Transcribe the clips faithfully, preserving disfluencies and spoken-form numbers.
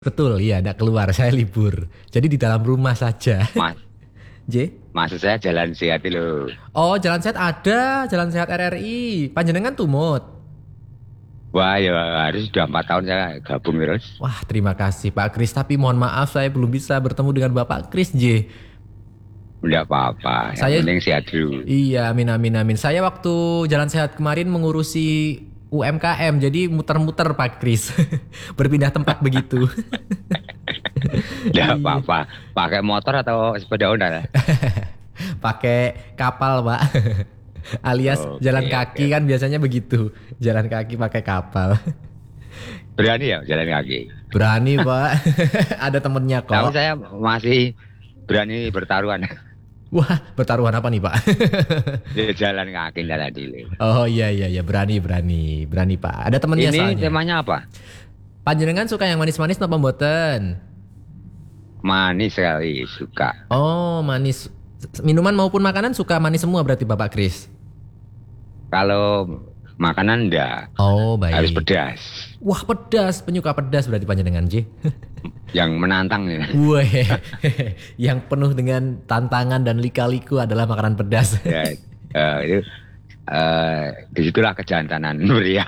Betul, iya, enggak keluar, saya libur. Jadi di dalam rumah saja. Mas, J? maksud saya jalan sehat loh. Oh, jalan sehat ada, jalan sehat R R I. Panjenengan tumut. Wah ya harus sudah empat tahun saya gabung terus. Wah, terima kasih Pak Kris. Tapi mohon maaf saya belum bisa bertemu dengan Bapak Kris, J. Tidak apa-apa, yang Saya penting sehat dulu. Iya, amin amin amin. Saya waktu jalan sehat kemarin mengurusi U M K M, jadi muter-muter Pak Kris. Berpindah tempat begitu. Tidak Iya. apa-apa, pakai motor atau sepeda ontel? Pakai kapal, Pak. Alias Oke, jalan kaki oke. kan biasanya begitu. Jalan kaki pakai kapal. Berani ya jalan kaki. Berani, Pak. Ada temennya Tapi kok. saya masih berani bertaruhan. Wah, bertaruhan apa nih, Pak? Di jalan kaki nggak tadi. Oh iya iya iya, berani berani. Berani, Pak. Ada temennya Ini soalnya. temanya apa? Panjenengan suka yang manis-manis napa mboten? Manis sekali, suka. Oh, manis. Minuman maupun makanan suka manis semua berarti Bapak Kris. Kalau makanan enggak, Oh, harus baik. pedas. Wah, pedas, penyuka pedas berarti panjenengan, J. Yang menantang ya. Weh, yang penuh dengan tantangan dan lika-liku adalah makanan pedas. Ya, eh, itu eh, disitulah kejantanan pria.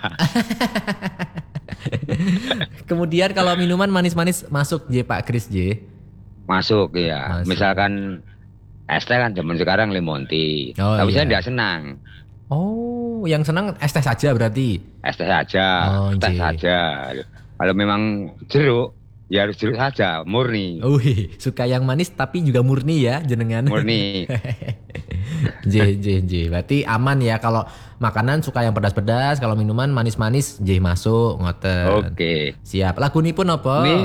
Kemudian kalau minuman manis-manis masuk J Pak Kris J. Masuk ya. Masuk. Misalkan es teh kan zaman sekarang lemon tea. Oh, Tapi saya iya. tidak senang. Oh, yang senang es teh saja berarti. Es teh saja, Oh, teh J. saja. Kalau memang jeruk, ya harus jeruk saja, murni. Wih, suka yang manis tapi juga murni ya jenengan. Murni. J J J. Berarti aman ya kalau makanan suka yang pedas-pedas, kalau minuman manis-manis J masuk ngoten. Oke. Siap. Lagu pun apa? Ini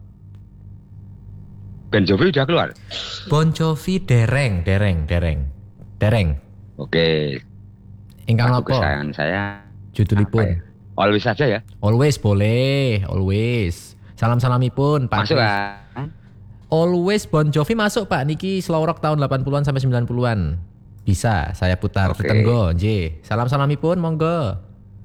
Ben Jovi udah keluar. Bon Jovi dereng, dereng, dereng. Dereng. Oke. Ingkang Lagu apa? kesayangan saya apa Judulipun. ya? Always saja ya. Always boleh, always. Salam-salamipun Pak Masuk Kris. kan? Always Bon Jovi masuk Pak. Niki slow rock tahun delapan puluhan sampai sembilan puluhan. Bisa saya putar Oke. tetenggo, J. Salam-salamipun monggo.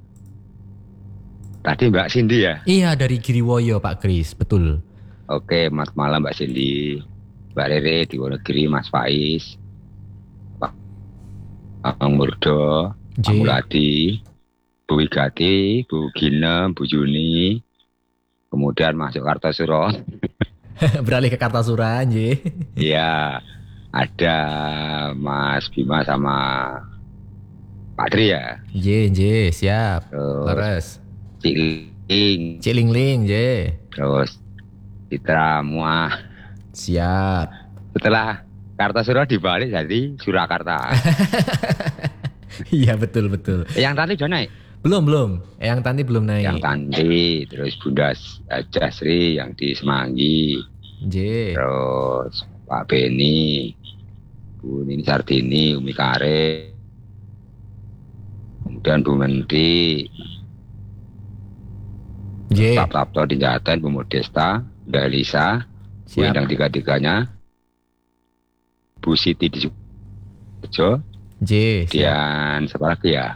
Tadi Mbak Cindy ya. Iya dari Giriwoyo Pak Kris, betul. Oke, Mas malam Mbak Cindy, Mbak Rere di Wonogiri, Mas Faiz, Pak Bang Murdo, Pak J. Muladi, Bu Wigati, Bu Ginem, Bu Juni, kemudian masuk Kartosuro. Beralih ke Kartasura, J. Iya, ada Mas Bima sama Pak Tri ya. J, J, siap. Terus Leres. Cik Ling, Ciling-ling, J. terus Citra Muah. Siap. Setelah Kartosuro dibalik jadi Surakarta. Iya betul betul. Yang tadi udah naik. Belum belum. Yang Tanti belum naik. Yang Tanti, terus Bunda Jasri yang di Semanggi, J. terus Pak Beni, Bu Nini Sartini, Umi Kare, kemudian Bu Menteri, J. Pak Tapto di Jaten, Bu Modesta, Bu Elisa, Bu Siap. Endang tiga-tiganya, Bu Siti di Sukoharjo, J. Siap. dan siapa lagi ya?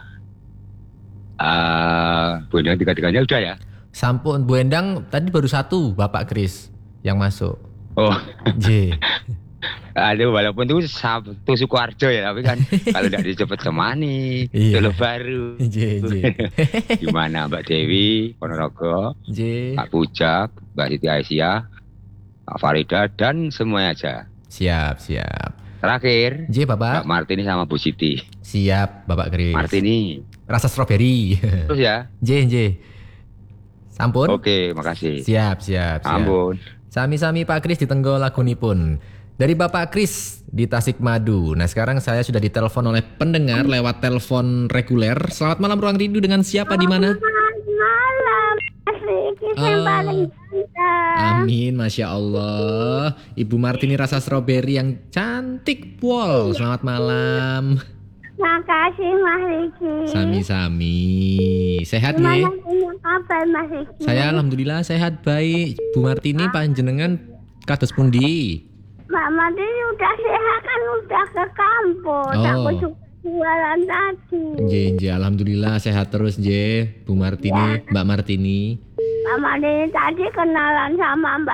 Eh, Bu Endang tiga-tiganya udah ya? Sampun Bu Endang tadi baru satu Bapak Kris yang masuk. Oh, J. aduh, walaupun itu satu Sukoharjo ya, tapi kan kalau tidak disebut Semani, Iya. Solo Baru. J. J. Gimana Mbak Dewi, Ponorogo, J. Pak Pujak, Mbak Siti Aisyah, Pak Farida, dan semuanya aja. Siap siap. Terakhir, J Mbak Bapak. Martini sama Bu Siti. Siap Bapak Kris. Martini, Rasa stroberi. terus ya. J. J. Sampun. Oke, makasih. Siap siap siap. Ampun. Sami-sami Pak Kris ditenggo lagunipun. Dari Bapak Kris di Tasikmadu. Nah sekarang saya sudah ditelepon oleh pendengar lewat telepon reguler. Selamat malam Ruang Rindu, dengan siapa di mana? Malam, Mas Riki yang Ah. paling ganteng. Amin, Masya Allah. Ibu Martini rasa stroberi yang cantik pol. Selamat malam. Makasih Mas Riki. Sami-sami. Sehat Gimana ya? punya kabar Mas Riki? Saya alhamdulillah sehat baik. Bu Martini panjenengan kados pundi? Mbak Martini udah sehat kan, udah ke kampus. Oh. Aku juga jualan tadi. Nje, nje, alhamdulillah sehat terus Nje, Bu Martini, Mbak Martini. Mama ini tadi kenalan sama Mbak